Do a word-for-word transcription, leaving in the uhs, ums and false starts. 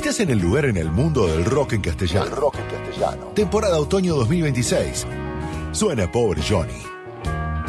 Estás en el lugar en el mundo del rock en castellano. El rock en castellano. Temporada otoño dos mil veintiséis. Suena Pobre Johnny.